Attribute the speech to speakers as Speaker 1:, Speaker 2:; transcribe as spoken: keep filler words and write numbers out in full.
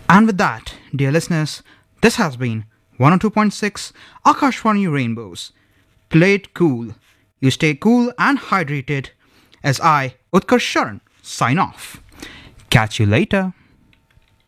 Speaker 1: And with that, dear listeners, this has been one oh two point six Akashvani Rainbows. Play it cool. You stay cool and hydrated as I, Utkarsh Sharan, sign off. Catch you later.